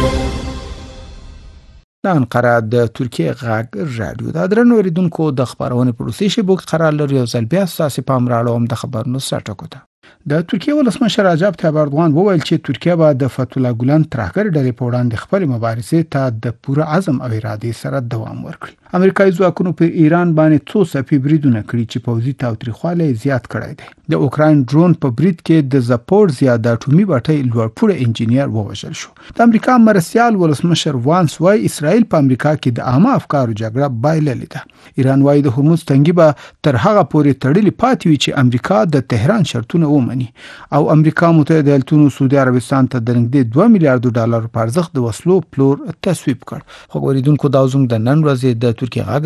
د انقره د ترکیه غږ رادیو د درنو اوریدونکو د خبرونې پروسې شبکې قرار لري او ځل بیا تاسو پام راړوم د خبرونو سرټکو ته. د ترکیه ولسمشر رجب طیب اردوغان وویل چې ترکیه به د فتح الله ګولن ترهګر ډلې په وړاندې خپل مبارزې ته د پوره عزم او ارادې سره دوام ورکړي. امریکایي ځواکونو په ایران باندې څو څپې بریدونه کړي چې پوځي تاوتریخوالی زیات کړی دی. د اوکراین ډرون په برید کې د زاپورزیا د اټومي بټۍ لوړپوړی انجینیر ووژل شو. د امریکا مرستیال ولسمشر وانس وايي اسرائیل په امریکا کې د عامه افکارو جګړه بایللې ده. ایران وايي د هرمز تنګي به تر هغه پورې تړلې پاتې وي چې امریکا د تهران شرطونه ومني او امریکا متحده ایالتونو سعودي عربستان ته د نږدې 2 میلیارډ ډالر په ارزښت د وسلو پلور تصویب کړ. خو اوریدونکو دا زموږ د نن ورځې د ترکیه غږ